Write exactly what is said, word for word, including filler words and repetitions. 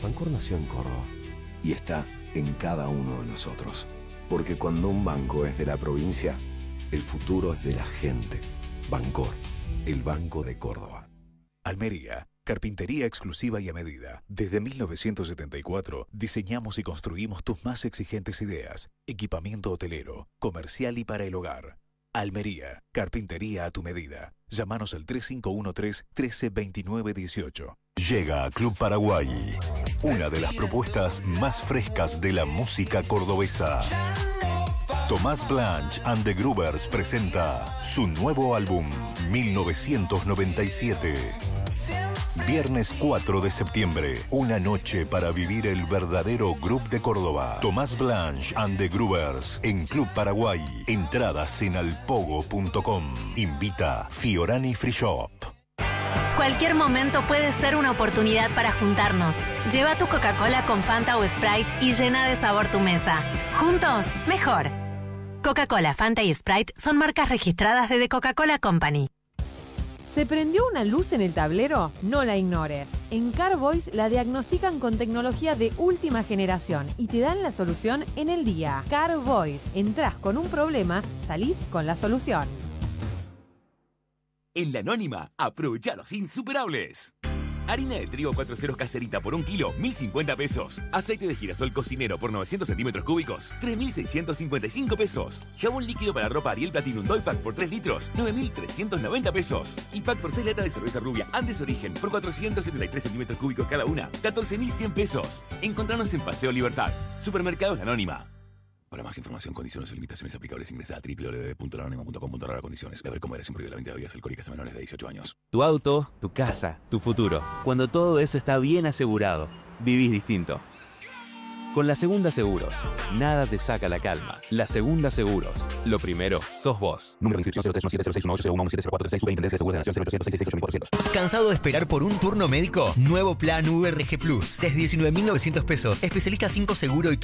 Bancor nació en Córdoba y está en cada uno de nosotros. Porque cuando un banco es de la provincia, el futuro es de la gente. Bancor, el Banco de Córdoba. Almería, carpintería exclusiva y a medida. Desde mil novecientos setenta y cuatro diseñamos y construimos tus más exigentes ideas. Equipamiento hotelero, comercial y para el hogar. Almería, carpintería a tu medida. Llámanos al tres cinco uno tres, uno tres dos nueve uno ocho. Llega a Club Paraguay, una de las propuestas más frescas de la música cordobesa. Tomás Blanch and the Groovers presenta su nuevo álbum, mil novecientos noventa y siete. Viernes cuatro de septiembre, una noche para vivir el verdadero Groove de Córdoba. Tomás Blanch and the Groovers en Club Paraguay. Entradas en alpogo punto com. Invita Fiorani Free Shop. Cualquier momento puede ser una oportunidad para juntarnos. Lleva tu Coca-Cola con Fanta o Sprite y llena de sabor tu mesa. Juntos, mejor. Coca-Cola, Fanta y Sprite son marcas registradas de The Coca-Cola Company. ¿Se prendió una luz en el tablero? No la ignores. En Carvoice la diagnostican con tecnología de última generación y te dan la solución en el día. Carvoice. Entrás con un problema, salís con la solución. En La Anónima, aprovecha los insuperables. Harina de trigo cuatro ceros caserita por un kilo, mil cincuenta pesos. Aceite de girasol cocinero por novecientos centímetros cúbicos, tres mil seiscientos cincuenta y cinco pesos. Jabón líquido para ropa Ariel Platinum Doy Pack por tres litros, nueve mil trescientos noventa pesos. Y pack por seis latas de cerveza rubia Andes Origen por cuatrocientos setenta y tres centímetros cúbicos cada una, catorce mil cien pesos. Encontranos en Paseo Libertad. Supermercados La Anónima. Para más información, condiciones y limitaciones aplicables, ingresa a doble u doble u doble u punto la anónima punto com punto a r condiciones. Beber con moderación prohibida la venta de bebidas alcohólicas a menores de dieciocho años. Tu auto, tu casa, tu futuro. Cuando todo eso está bien asegurado, vivís distinto. Con La Segunda Seguros, nada te saca la calma. La Segunda Seguros, lo primero sos vos. Número de inscripción cero tres uno siete cero seis uno ocho cero uno siete cero cuatro seis. Superintendencia de Seguros de la Nación cero ochocientos sesenta y seis ocho mil cuatrocientos. ¿Cansado de esperar por un turno médico? Nuevo plan U R G Plus. Desde diecinueve mil novecientos pesos. Especialista cinco seguro y